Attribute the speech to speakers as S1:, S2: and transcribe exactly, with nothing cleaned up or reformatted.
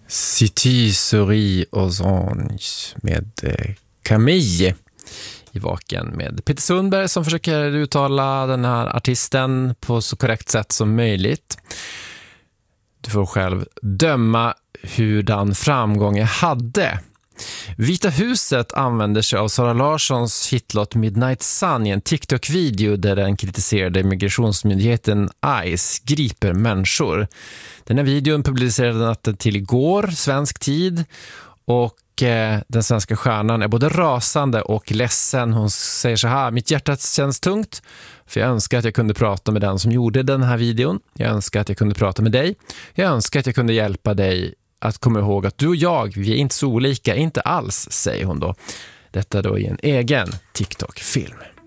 S1: City Souris aux Anges med eh, Camille i Vaken med Peter Sundberg som försöker uttala den här artisten på så korrekt sätt som möjligt. Du får själv döma hurdan framgång jag hade. Vita huset använder sig av Sara Larssons hitlåt Midnight Sun i en TikTok-video där den kritiserade migrationsmyndigheten ICE griper människor. Den här videon publicerade natten till igår, svensk tid, och eh, den svenska stjärnan är både rasande och ledsen. Hon säger så här: mitt hjärta känns tungt för jag önskar att jag kunde prata med den som gjorde den här videon. Jag önskar att jag kunde prata med dig. Jag önskar att jag kunde hjälpa dig att komma ihåg att du och jag, vi är inte så olika, inte alls, säger hon då. Detta då i en egen TikTok-film.